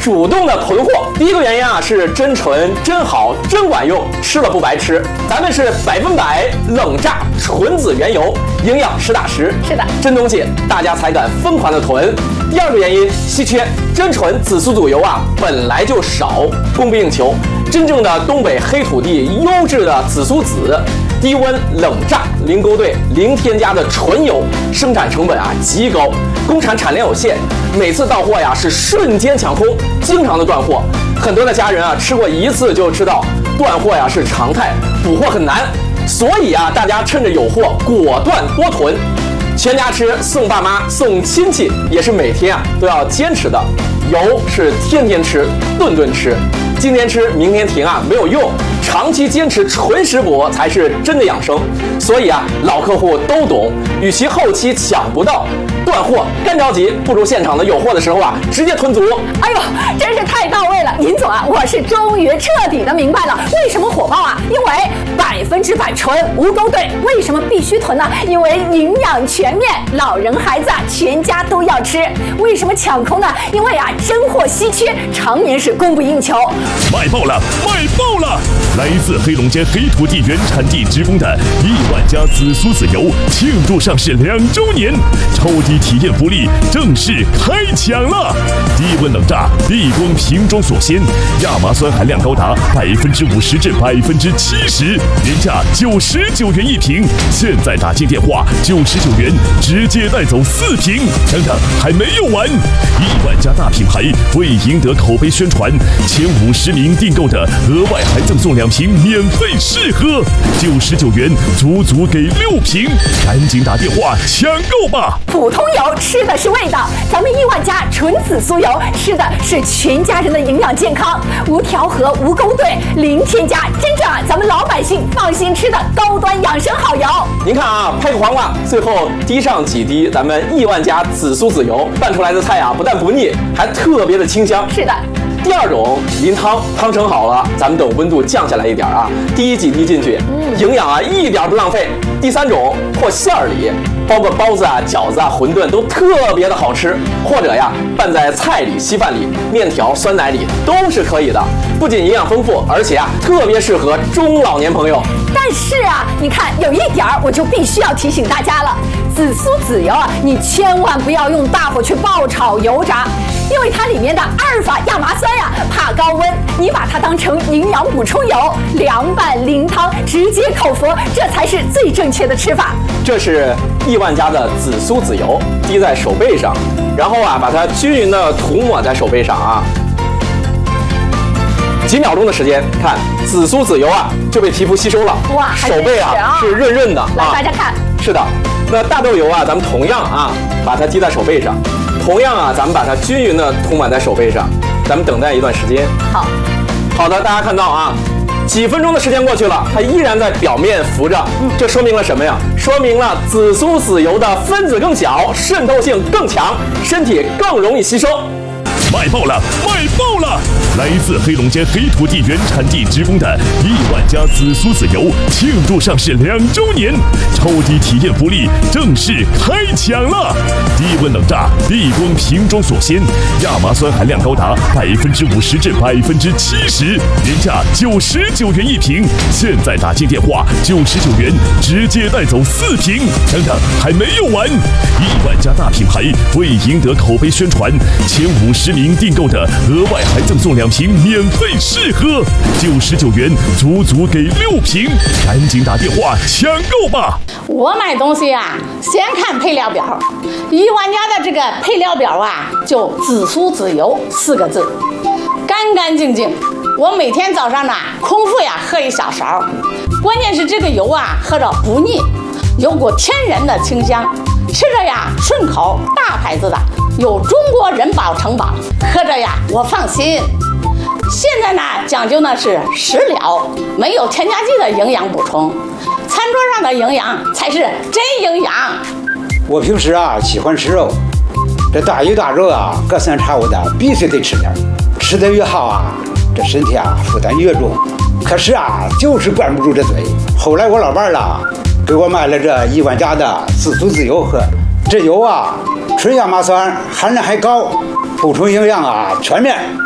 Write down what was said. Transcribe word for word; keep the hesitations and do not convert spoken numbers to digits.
主动的囤货。第一个原因啊是真纯、真好、真管用，吃了不白吃。咱们是百分百冷榨纯籽原油，营养实打实。 是的， 真东西，大家才敢疯狂的囤。第二个原因，稀缺，真纯紫苏籽油啊本来就少，供不应求。真正的东北黑土地优质的紫苏籽，低温冷榨零勾兑零添加的纯油，生产成本啊极高，工厂产量有限，每次到货呀是瞬间抢空，经常的断货。很多的家人啊吃过一次就知道断货呀是常态，补货很难，所以啊大家趁着有货果断多囤。全家吃，送爸妈，送亲戚，也是每天啊都要坚持的。油是天天吃，顿顿吃，今天吃明天停啊没有用，长期坚持纯食补才是真的养生。所以啊，老客户都懂，与其后期抢不到断货干着急，不如现场的有货的时候啊直接囤足。 哎呦，真是太到位了，尹总啊，我是终于彻底的明白了为什么火爆啊，因为百分之百纯无勾兑。为什么必须囤呢？因为营养全面，老人孩子啊全家都要吃。为什么抢空呢？因为啊真货稀缺，常年是供不应求。 卖爆了，卖爆了！来自黑龙江黑土地原产地直供的亿万家紫苏籽油庆祝上市两周年，超低体验福利正式开抢了！低温冷榨，地光瓶中锁鲜，亚麻酸含量高达百分之五十至百分之七十，原价九十九元一瓶，现在打进电话九十九元直接带走四瓶。等等，还没有完！亿万家大品牌为赢得口碑宣传，前五十名订购的额外还赠送两瓶免费试喝，九十九元足足给六瓶，赶紧打电话抢购吧！ 普通油吃的是味道，咱们亿万家纯紫苏油吃的是全家人的营养健康，无调和无勾兑，零添加，真正啊咱们老百姓放心吃的高端养生好油。 您看啊，拍个黄瓜，最后滴上几滴咱们亿万家紫苏籽油，拌出来的菜啊不但不腻，还特别的清香。 是的。 第二种淋汤，汤盛好了，咱们等温度降下来一点啊，滴几滴进去，营养啊一点不浪费。第三种和馅儿里，包括包子啊、饺子啊、馄饨都特别的好吃，或者呀拌在菜里、稀饭里、面条、酸奶里都是可以的。不仅营养丰富，而且啊特别适合中老年朋友。 但是啊，你看有一点儿我就必须要提醒大家了，紫苏籽油啊，你千万不要用大火去爆炒油炸。因为它里面的阿尔法亚麻酸呀、啊，怕高温，你把它当成营养补充油，凉拌淋汤，直接口服，这才是最正确的吃法。 这是亿万家的紫苏籽油，滴在手背上，然后啊，把它均匀的涂抹在手背上啊，几秒钟的时间，看紫苏籽油啊就被皮肤吸收了， 哇， 手背啊是润润的。 来，大家看， 是的。那大豆油啊，咱们同样啊，把它滴在手背上。同样啊，咱们把它均匀的涂满在手背上，咱们等待一段时间。 好， 好的，大家看到啊，几分钟的时间过去了，它依然在表面浮着，这说明了什么呀？说明了紫苏籽油的分子更小，渗透性更强，身体更容易吸收。 卖爆了，卖爆了！来自黑龙江黑土地原产地直供的亿万家紫苏籽油庆祝上市两周年，超低体验福利正式开抢了！低温冷榨，地光瓶中锁鲜，亚麻酸含量高达百分之五十至百分之七十，原价九十九元一瓶，现在打进电话九十九元直接带走四瓶。等等，还没有完！亿万家大品牌为赢得口碑宣传，前五十名订购的额外还赠送两瓶免费试喝，九十九元足足给六瓶，赶紧打电话抢购吧！ 我买东西啊，先看配料表，亿万家的这个配料表啊，就紫苏籽油四个字，干干净净。我每天早上呢，空腹呀喝一小勺，关键是这个油啊，喝着不腻，有股天然的清香，吃着呀顺口，大牌子的。有中国人保承保，喝着呀我放心。现在呢讲究的是食疗，没有添加剂的营养补充，餐桌上的营养才是真营养。 我平时啊喜欢吃肉，这大鱼大肉啊隔三差五的必须得吃点，吃的越好啊，这身体啊负担越重。可是啊就是管不住这嘴。后来我老伴儿了给我买了这亿万家的紫苏籽油喝，这油啊纯亚麻酸含量还高，补充营养啊全面。